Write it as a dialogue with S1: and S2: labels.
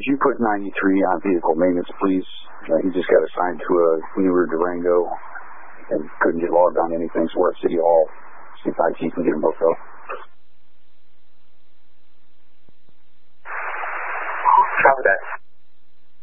S1: could you put 93 on vehicle maintenance, please? He just got assigned to a newer Durango and couldn't get logged on anything, so we're at City Hall. See if IT can get him hooked up.